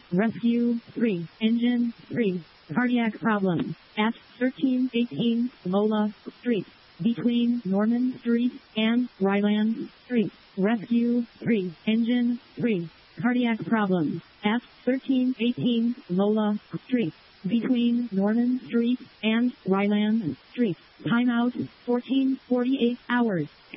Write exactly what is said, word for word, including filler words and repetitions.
Rescue three, Engine three, cardiac problem at thirteen eighteen Lola Street, between Norman Street and Ryland Street. Rescue three, Engine three, cardiac problem at thirteen eighteen Lola Street, between Norman Street and Ryland Street. Timeout fourteen forty-eight hours.